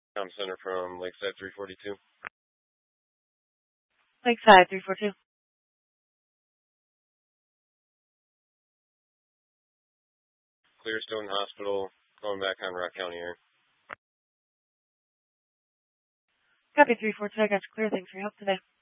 Com Center from Lakeside 342. Lakeside 342. Clearstone Hospital, calling back on Rock County Air. Copy 342. I got you clear. Thanks for your help today.